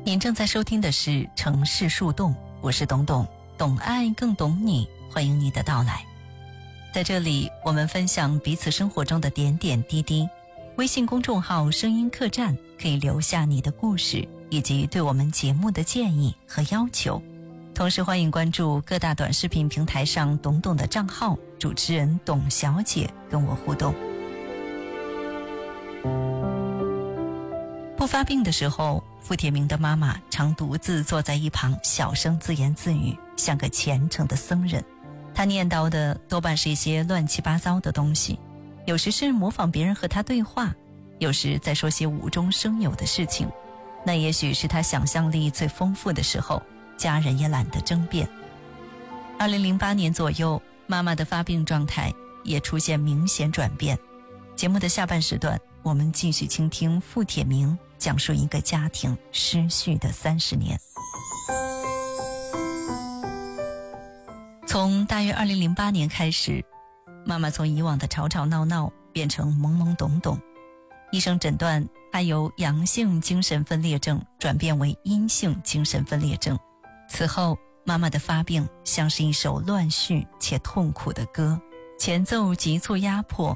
您正在收听的是城市树洞，我是董董，懂爱更懂你，欢迎你的到来。在这里，我们分享彼此生活中的点点滴滴。微信公众号声音客栈可以留下你的故事以及对我们节目的建议和要求，同时欢迎关注各大短视频平台上董董的账号，主持人董小姐跟我互动。不发病的时候，傅铁明的妈妈常独自坐在一旁，小声自言自语，像个虔诚的僧人。她念叨的多半是一些乱七八糟的东西，有时是模仿别人和她对话，有时在说些无中生有的事情。那也许是她想象力最丰富的时候，家人也懒得争辩。2008年左右，妈妈的发病状态也出现明显转变。节目的下半时段，我们继续倾听傅铁明讲述一个家庭失序的30年。从大约2008年开始，妈妈从以往的吵吵闹闹变成懵懵懂懂。医生诊断她由阳性精神分裂症转变为阴性精神分裂症。此后，妈妈的发病像是一首乱序且痛苦的歌，前奏急促压迫，